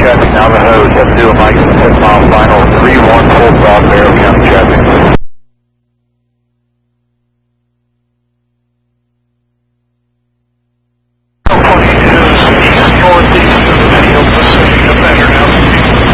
traffic Navajo, 72 Mike, 6 mile final, 3-1 full stop, Barrow County.